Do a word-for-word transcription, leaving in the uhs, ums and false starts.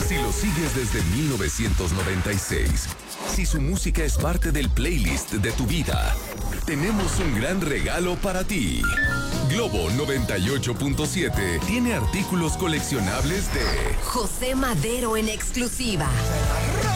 Si lo sigues desde mil novecientos noventa y seis, si su música es parte del playlist de tu vida, tenemos un gran regalo para ti. Globo noventa y ocho punto siete tiene artículos coleccionables de José Madero en exclusiva.